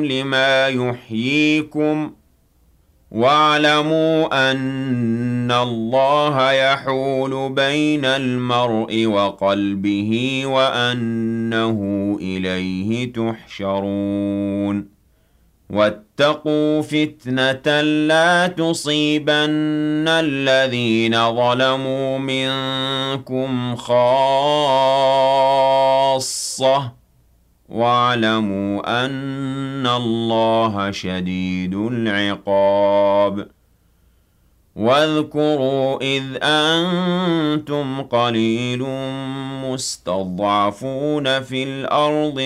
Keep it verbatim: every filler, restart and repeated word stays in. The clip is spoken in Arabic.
لما يحييكم واعلموا أن الله يحول بين المرء وقلبه وأنه إليه تحشرون واتقوا فتنة لا تصيبن الذين ظلموا منكم خاصة واعلموا أن الله شديد العقاب واذكروا إذ أنتم قليل مستضعفون في الأرض